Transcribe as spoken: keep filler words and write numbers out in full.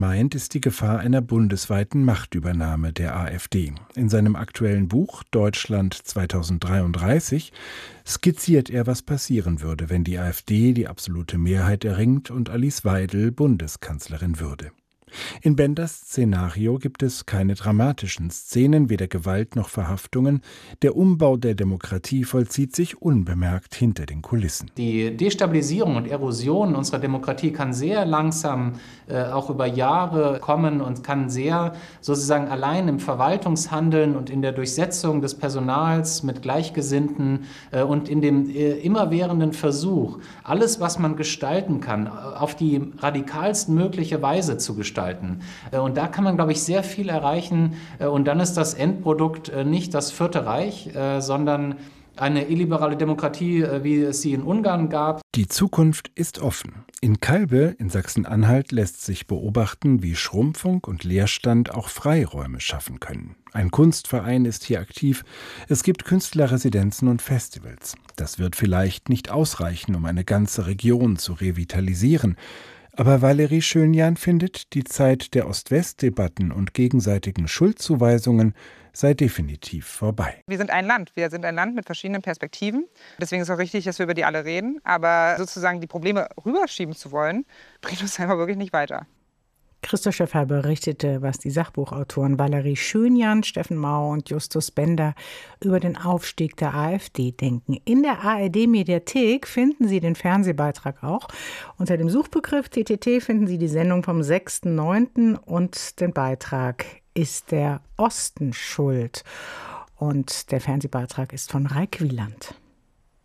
Meint ist die Gefahr einer bundesweiten Machtübernahme der AfD. In seinem aktuellen Buch Deutschland zweitausenddreiunddreißig skizziert er, was passieren würde, wenn die AfD die absolute Mehrheit erringt und Alice Weidel Bundeskanzlerin würde. In Benders Szenario gibt es keine dramatischen Szenen, weder Gewalt noch Verhaftungen. Der Umbau der Demokratie vollzieht sich unbemerkt hinter den Kulissen. Die Destabilisierung und Erosion unserer Demokratie kann sehr langsam, äh, auch über Jahre kommen und kann sehr sozusagen allein im Verwaltungshandeln und in der Durchsetzung des Personals mit Gleichgesinnten äh, und in dem äh, immerwährenden Versuch, alles, was man gestalten kann, auf die radikalst mögliche Weise zu gestalten. Und da kann man, glaube ich, sehr viel erreichen. Und dann ist das Endprodukt nicht das Vierte Reich, sondern eine illiberale Demokratie, wie es sie in Ungarn gab. Die Zukunft ist offen. In Calbe in Sachsen-Anhalt lässt sich beobachten, wie Schrumpfung und Leerstand auch Freiräume schaffen können. Ein Kunstverein ist hier aktiv. Es gibt Künstlerresidenzen und Festivals. Das wird vielleicht nicht ausreichen, um eine ganze Region zu revitalisieren. Aber Valerie Schönjan findet, die Zeit der Ost-West-Debatten und gegenseitigen Schuldzuweisungen sei definitiv vorbei. Wir sind ein Land. Wir sind ein Land mit verschiedenen Perspektiven. Deswegen ist es auch richtig, dass wir über die alle reden. Aber sozusagen die Probleme rüberschieben zu wollen, bringt uns einfach wirklich nicht weiter. Christoph Schäffer berichtete, was die Sachbuchautoren Valerie Schönjan, Steffen Mau und Justus Bender über den Aufstieg der AfD denken. In der A R D-Mediathek finden Sie den Fernsehbeitrag auch. Unter dem Suchbegriff T T T finden Sie die Sendung vom sechsten neunten und den Beitrag Ist der Osten schuld? Und der Fernsehbeitrag ist von Raik Wieland.